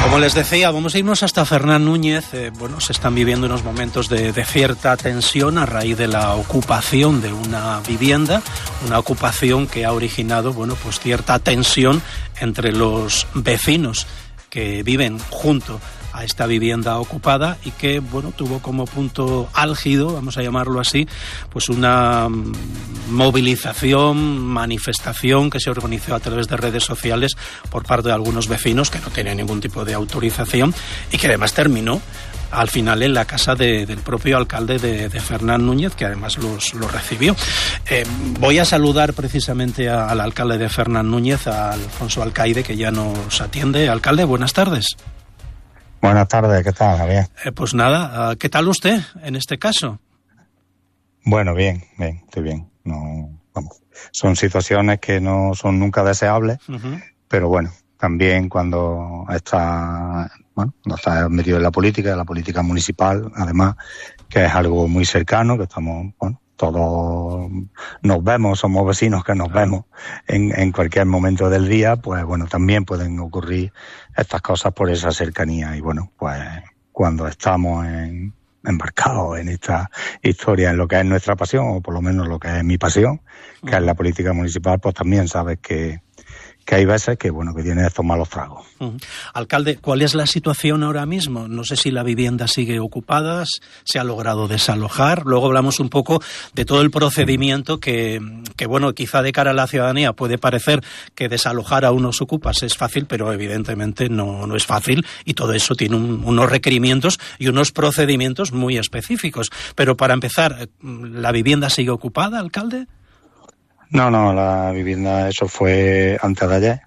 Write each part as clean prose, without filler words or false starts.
Como les decía, vamos a irnos hasta Fernán Núñez. Se están viviendo unos momentos de cierta tensión a raíz de la ocupación de una vivienda, una ocupación que ha originado, cierta tensión entre los vecinos que viven junto a esta vivienda ocupada y que, tuvo como punto álgido, vamos a llamarlo así, pues una movilización, manifestación que se organizó a través de redes sociales por parte de algunos vecinos que no tenían ningún tipo de autorización y que además terminó al final en la casa del propio alcalde de Fernán Núñez, que además los recibió. Voy a saludar precisamente al alcalde de Fernán Núñez, a Alfonso Alcaide, que ya nos atiende. Alcalde, buenas tardes. Buenas tardes, ¿qué tal, Javier? Pues nada, ¿qué tal usted en este caso? Bueno, bien, estoy bien. Son situaciones que no son nunca deseables, pero también cuando estás metido en la política municipal, además, que es algo muy cercano, que estamos, todos nos vemos, somos vecinos que nos vemos en cualquier momento del día, pues también pueden ocurrir estas cosas por esa cercanía. Y cuando estamos embarcados en esta historia, en lo que es nuestra pasión, o por lo menos lo que es mi pasión, que es la política municipal, pues también sabes que hay veces que tiene estos malos tragos. Alcalde, ¿cuál es la situación ahora mismo? No sé si la vivienda sigue ocupada, se ha logrado desalojar. Luego hablamos un poco de todo el procedimiento que quizá de cara a la ciudadanía puede parecer que desalojar a unos ocupas es fácil, pero evidentemente no es fácil y todo eso tiene unos requerimientos y unos procedimientos muy específicos. Pero para empezar, ¿la vivienda sigue ocupada, alcalde? No, la vivienda, eso fue antes de ayer,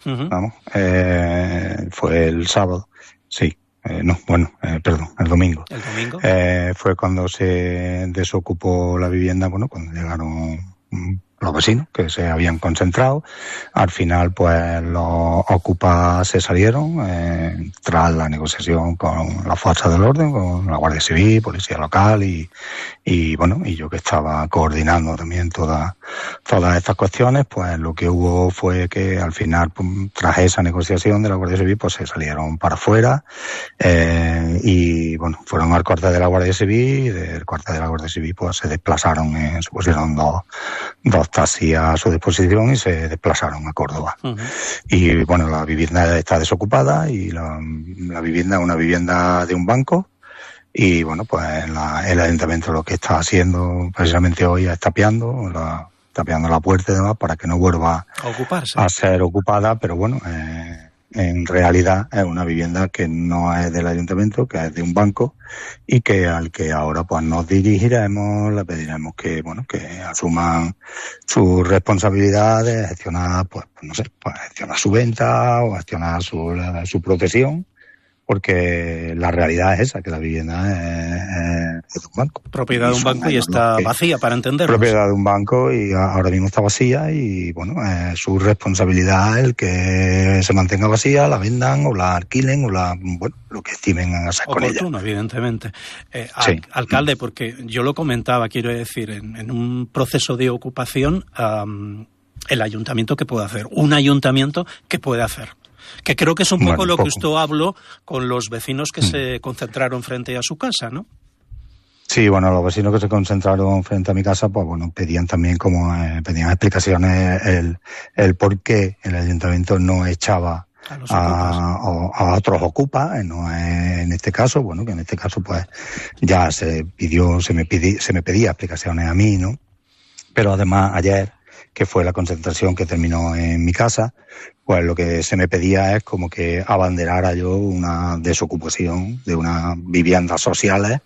fue el sábado, sí, perdón, el domingo. ¿El domingo? Fue cuando se desocupó la vivienda, cuando llegaron los vecinos que se habían concentrado. Al final, pues los ocupas se salieron tras la negociación con las fuerzas del orden, con la Guardia Civil, Policía Local y yo que estaba coordinando también todas estas cuestiones, pues lo que hubo fue que al final, tras esa negociación de la Guardia Civil, pues se salieron para afuera fueron al cuartel de la Guardia Civil y del cuartel de la Guardia Civil pues se desplazaron, se pusieron dos taxis a su disposición y se desplazaron a Córdoba. Y la vivienda está desocupada y la vivienda es una vivienda de un banco y el ayuntamiento lo que está haciendo precisamente hoy es tapiando la puerta y demás para que no vuelva a ocuparse, a ser ocupada, pero en realidad es una vivienda que no es del ayuntamiento, que es de un banco y que al que ahora pues nos dirigiremos, le pediremos que asuman sus responsabilidades, gestionar gestionar su venta o gestionar su protección, porque la realidad es esa, que la vivienda es de un banco. Propiedad de un banco y está vacía, para entenderlo. Propiedad de un banco y ahora mismo está vacía y es su responsabilidad el que se mantenga vacía, la vendan o la alquilen o lo que estimen hacer con ella. Oportuno, evidentemente. Sí. Alcalde, porque yo lo comentaba, quiero decir, en un proceso de ocupación, el ayuntamiento, ¿qué puede hacer? Un ayuntamiento, ¿qué puede hacer? Que creo que es un poco lo que usted habló con los vecinos que se concentraron frente a su casa, ¿no? Sí, los vecinos que se concentraron frente a mi casa, pues pedían también pedían explicaciones el por qué el ayuntamiento no echaba a otros ocupas, en este caso, que en este caso pues ya se me pedía explicaciones a mí, ¿no? Pero además ayer, que fue la concentración que terminó en mi casa, pues lo que se me pedía es como que abanderara yo una desocupación de unas viviendas sociales,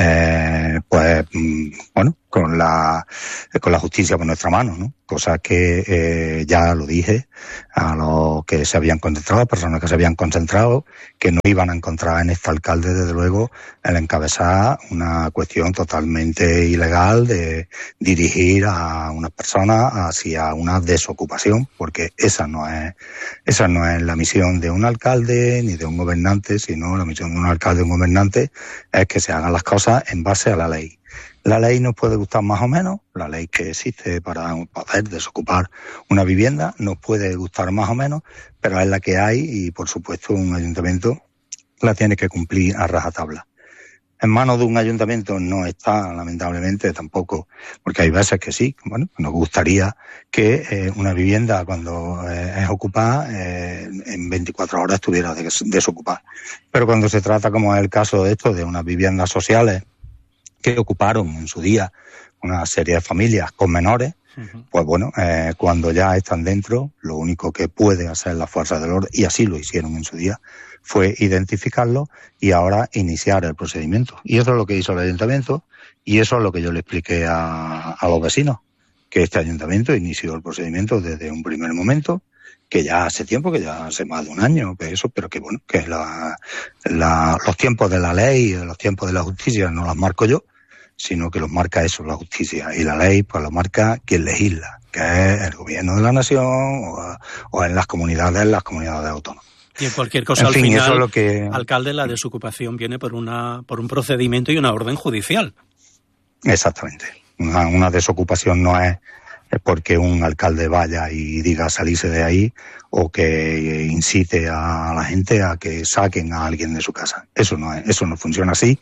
con la justicia por nuestra mano, ¿no? Cosa que ya lo dije a los que se habían concentrado, personas que se habían concentrado, que no iban a encontrar en este alcalde, desde luego, el encabezar una cuestión totalmente ilegal de dirigir a unas personas hacia una desocupación, porque esa no es la misión de un alcalde ni de un gobernante, sino la misión de un alcalde y un gobernante es que se hagan las cosas en base a la ley. La ley nos puede gustar más o menos, la ley que existe para poder desocupar una vivienda nos puede gustar más o menos, pero es la que hay y, por supuesto, un ayuntamiento la tiene que cumplir a rajatabla. En manos de un ayuntamiento no está, lamentablemente, tampoco, porque hay veces que sí, bueno, nos gustaría que una vivienda cuando es ocupada en 24 horas estuviera desocupada. Pero cuando se trata, como es el caso de esto, de unas viviendas sociales que ocuparon en su día una serie de familias con menores, pues bueno, cuando ya están dentro, lo único que puede hacer la fuerza del orden, y así lo hicieron en su día, fue identificarlo y ahora iniciar el procedimiento. Y eso es lo que hizo el ayuntamiento y eso es lo que yo le expliqué a los vecinos, que este ayuntamiento inició el procedimiento desde un primer momento, que ya hace tiempo, que ya hace más de un año, pero que bueno, que los tiempos de la ley, los tiempos de la justicia no los marco yo, sino que los marca eso, la justicia, y la ley pues lo marca quien legisla, que es el gobierno de la nación o en las comunidades autónomas. Y en cualquier cosa, al final, alcalde, la desocupación viene por un procedimiento y una orden judicial. Exactamente. Una desocupación no es porque un alcalde vaya y diga salirse de ahí o que incite a la gente a que saquen a alguien de su casa. Eso no funciona así.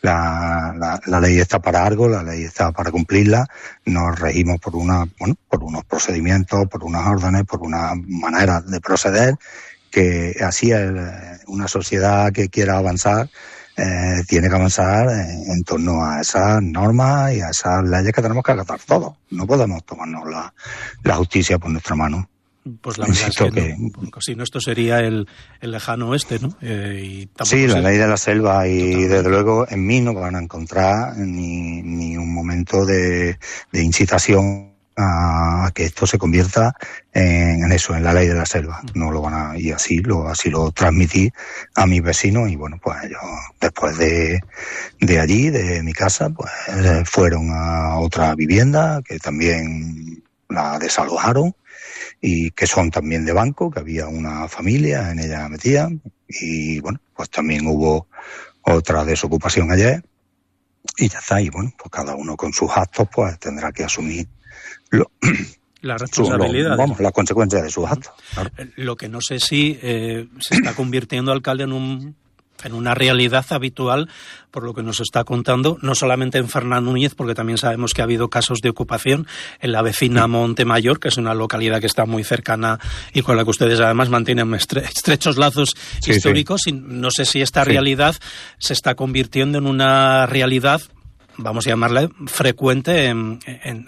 La ley está para algo, la ley está para cumplirla. Nos regimos por unos procedimientos, por unas órdenes, por una manera de proceder, que así es una sociedad que quiera avanzar, tiene que avanzar en torno a esas normas y a esas leyes que tenemos que acatar todos. No podemos tomarnos la justicia por nuestra mano. Pues la verdad es que no. Si no, esto sería el lejano oeste, ¿no? Sí, la ley de la selva, y totalmente. Desde luego en mí no van a encontrar ni un momento de incitación a que esto se convierta en eso, en la ley de la selva. No lo van a, y así lo transmití a mis vecinos, y bueno, pues ellos después de allí, de mi casa, pues fueron a otra vivienda que también la desalojaron y que son también de banco, que había una familia en ella metida, y bueno, pues también hubo otra desocupación ayer y ya está. Y bueno, pues cada uno con sus actos pues tendrá que asumir la responsabilidad, las consecuencias de sus actos. Claro. Lo que no sé si se está convirtiendo, alcalde, en una realidad habitual, por lo que nos está contando, no solamente en Fernán Núñez, porque también sabemos que ha habido casos de ocupación en la vecina Montemayor, que es una localidad que está muy cercana y con la que ustedes además mantienen estrechos lazos históricos. Sí. Y no sé si esta realidad se está convirtiendo en una realidad, vamos a llamarla, frecuente en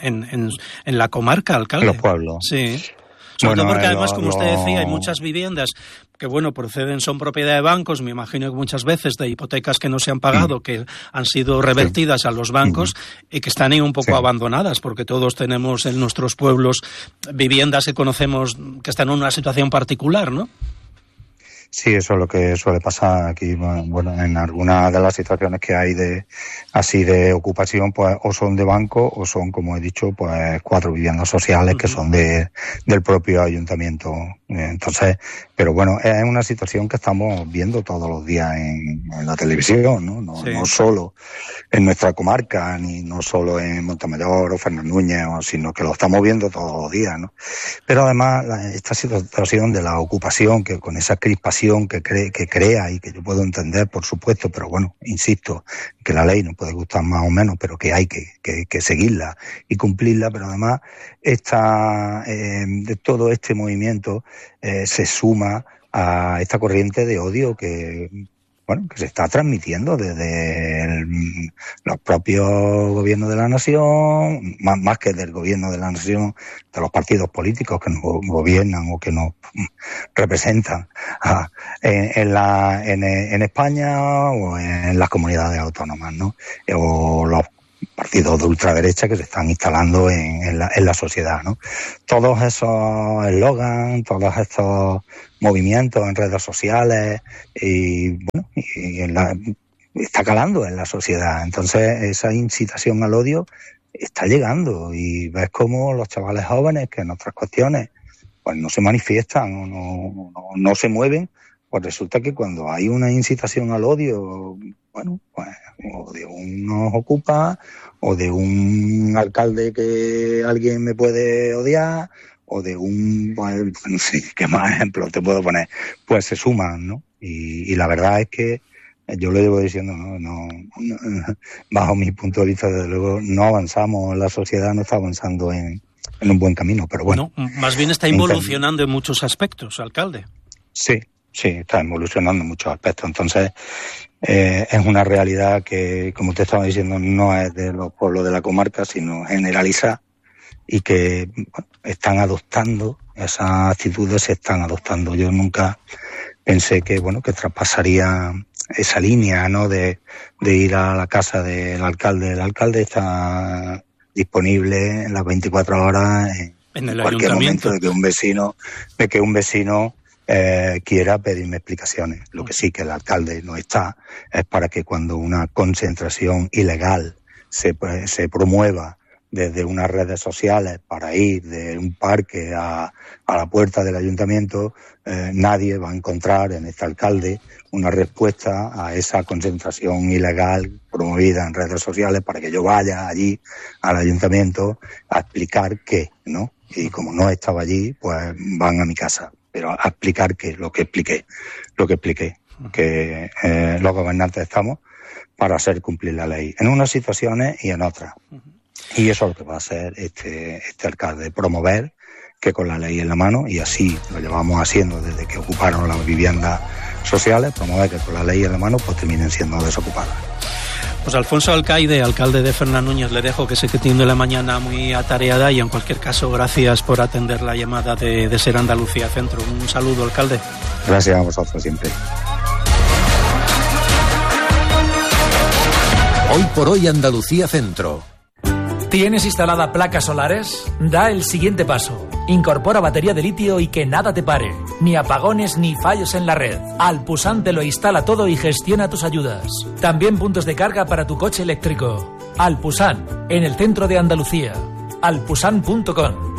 la comarca, alcalde. En los pueblos. Sí. Sobre todo porque además, como usted decía, hay muchas viviendas que, bueno, son propiedad de bancos, me imagino que muchas veces de hipotecas que no se han pagado, que han sido revertidas a los bancos y que están ahí un poco abandonadas, porque todos tenemos en nuestros pueblos viviendas que conocemos que están en una situación particular, ¿no? Sí, eso es lo que suele pasar aquí. Bueno, en algunas de las situaciones que hay de ocupación, pues o son de banco o son, como he dicho, pues 4 viviendas sociales que son del propio ayuntamiento. Entonces, pero bueno, es una situación que estamos viendo todos los días en la televisión, ¿no? No solo en nuestra comarca, ni no solo en Montemayor o Fernán Núñez, sino que lo estamos viendo todos los días, ¿no? Pero además, esta situación de la ocupación, que con esa crispación que crea, y que yo puedo entender, por supuesto, pero bueno, insisto, que la ley nos puede gustar más o menos, pero que hay que seguirla y cumplirla. Pero además de todo este movimiento se suma a esta corriente de odio que se está transmitiendo desde los propios gobiernos de la nación, más que del gobierno de la nación, de los partidos políticos que nos gobiernan o que nos representan en España o en las comunidades autónomas, ¿no? O los partidos de ultraderecha que se están instalando en la sociedad, ¿no? Todos esos eslogans, todos estos movimientos en redes sociales está calando en la sociedad. Entonces esa incitación al odio está llegando, y ves cómo los chavales jóvenes que en otras cuestiones pues no se manifiestan o no se mueven, pues resulta que cuando hay una incitación al odio, bueno, pues o de unos ocupas, o de un alcalde que alguien me puede odiar, o de no sé, ¿qué más ejemplos te puedo poner? Pues se suman, ¿no? Y la verdad es que yo lo llevo diciendo, no, bajo mi punto de vista, desde luego, no avanzamos, la sociedad no está avanzando en un buen camino, pero bueno. No, más bien está involucionando en muchos aspectos, alcalde. Sí, está involucionando en muchos aspectos. Entonces, es una realidad que, como te estaba diciendo, no es de los pueblos de la comarca, sino generaliza, y que están adoptando, esas actitudes se están adoptando. Yo nunca pensé que traspasaría esa línea, ¿no? De ir a la casa del alcalde. El alcalde está disponible en las 24 horas en cualquier momento de que un vecino quiera pedirme explicaciones. Lo que sí que el alcalde no está es para que cuando una concentración ilegal se promueva desde unas redes sociales para ir de un parque a la puerta del ayuntamiento, nadie va a encontrar en este alcalde una respuesta a esa concentración ilegal promovida en redes sociales para que yo vaya allí al ayuntamiento a explicar qué, ¿no? Y como no estaba allí, pues van a mi casa. Pero a explicar qué, lo que expliqué, que los gobernantes estamos para hacer cumplir la ley, en unas situaciones y en otras. Y eso es lo que va a hacer este alcalde, promover que con la ley en la mano, y así lo llevamos haciendo desde que ocuparon las viviendas sociales, promover que con la ley en la mano pues terminen siendo desocupadas. Pues Alfonso Alcaide, alcalde de Fernán Núñez, le dejo, que sé que tiene la mañana muy atareada, y en cualquier caso gracias por atender la llamada de Ser Andalucía Centro. Un saludo, alcalde. Gracias a vosotros siempre. Hoy por hoy Andalucía Centro. ¿Tienes instalada placas solares? Da el siguiente paso. Incorpora batería de litio y que nada te pare. Ni apagones ni fallos en la red. Alpusan te lo instala todo y gestiona tus ayudas. También puntos de carga para tu coche eléctrico. Alpusan, en el centro de Andalucía. alpusan.com.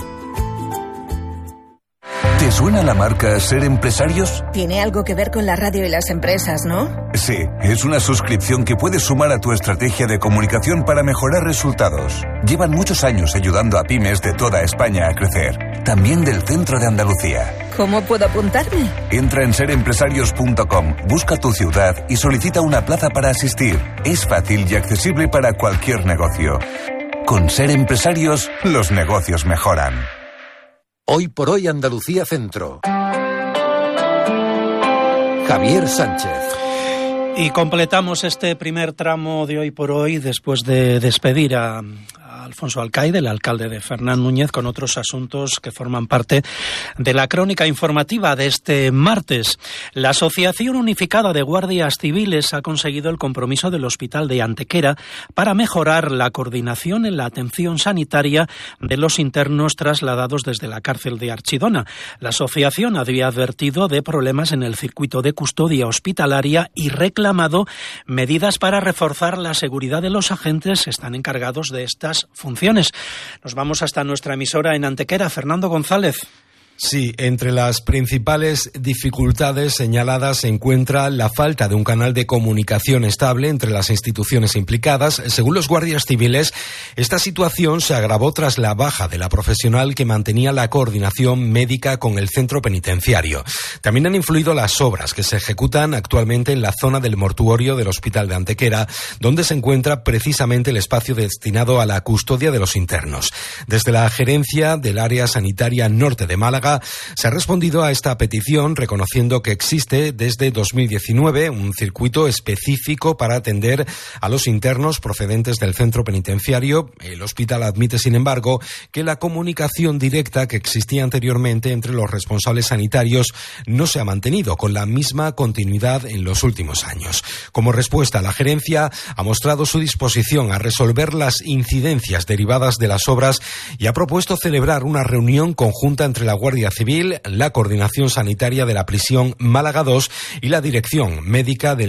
¿Te suena la marca Ser Empresarios? Tiene algo que ver con la radio y las empresas, ¿no? Sí, es una suscripción que puedes sumar a tu estrategia de comunicación para mejorar resultados. Llevan muchos años ayudando a pymes de toda España a crecer, también del centro de Andalucía. ¿Cómo puedo apuntarme? Entra en serempresarios.com, busca tu ciudad y solicita una plaza para asistir. Es fácil y accesible para cualquier negocio. Con Ser Empresarios, los negocios mejoran. Hoy por hoy Andalucía Centro. Javier Sánchez. Y completamos este primer tramo de Hoy por Hoy después de despedir a Alfonso Alcaide, el alcalde de Fernán Núñez, con otros asuntos que forman parte de la crónica informativa de este martes. La Asociación Unificada de Guardias Civiles ha conseguido el compromiso del Hospital de Antequera para mejorar la coordinación en la atención sanitaria de los internos trasladados desde la cárcel de Archidona. La asociación había advertido de problemas en el circuito de custodia hospitalaria y reclamado medidas para reforzar la seguridad de los agentes que están encargados de estas funciones. Nos vamos hasta nuestra emisora en Antequera. Fernando González. Sí, entre las principales dificultades señaladas se encuentra la falta de un canal de comunicación estable entre las instituciones implicadas. Según los guardias civiles, esta situación se agravó tras la baja de la profesional que mantenía la coordinación médica con el centro penitenciario. También han influido las obras que se ejecutan actualmente en la zona del mortuorio del Hospital de Antequera, donde se encuentra precisamente el espacio destinado a la custodia de los internos. Desde la gerencia del área sanitaria norte de Málaga se ha respondido a esta petición reconociendo que existe desde 2019 un circuito específico para atender a los internos procedentes del centro penitenciario. El hospital admite, sin embargo, que la comunicación directa que existía anteriormente entre los responsables sanitarios no se ha mantenido con la misma continuidad en los últimos años. Como respuesta, la gerencia ha mostrado su disposición a resolver las incidencias derivadas de las obras y ha propuesto celebrar una reunión conjunta entre la Guardia Civil, la Coordinación Sanitaria de la Prisión Málaga II y la Dirección Médica del